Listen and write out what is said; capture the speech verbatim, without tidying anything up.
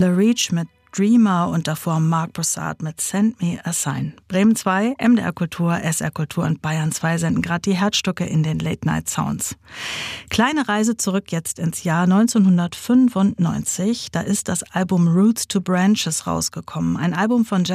Le Reach mit Dreamer und davor Marc Broussard mit Send Me a Sign. Bremen zwei, M D R Kultur, S R Kultur und Bayern zwei senden gerade die Herzstücke in den Late Night Sounds. Kleine Reise zurück jetzt ins Jahr neunzehnhundertfünfundneunzig. Da ist das Album Roots to Branches rausgekommen. Ein Album von